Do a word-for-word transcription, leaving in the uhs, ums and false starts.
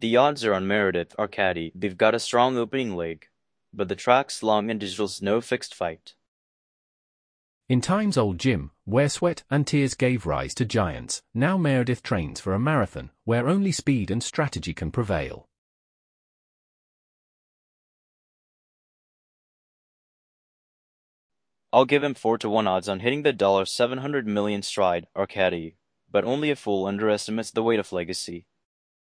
The odds are on Meredith Arcady. They've got a strong opening leg, but the track's long and digital's no fixed fight. In time's old gym, where sweat and tears gave rise to giants, now Meredith trains for a marathon, where only speed and strategy can prevail. I'll give him four to one odds on hitting the seven hundred million stride Arcady, but only a fool underestimates the weight of legacy.